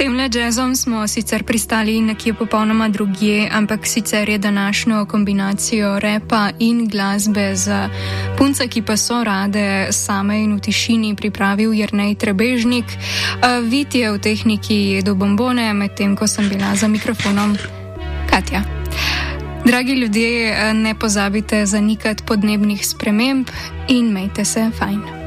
Temle jazzom smo sicer pristali nekje popolnoma drugje, ampak sicer je današnjo kombinacijo repa in glasbe za punce, ki pa so rade same in v tišini, pripravil Jernej Trebežnik. Vit je v tehniki jedel bombone, medtem ko sem bila za mikrofonom Katja. Dragi ljudje, ne pozabite zanikati podnebnih sprememb in imejte se fajn.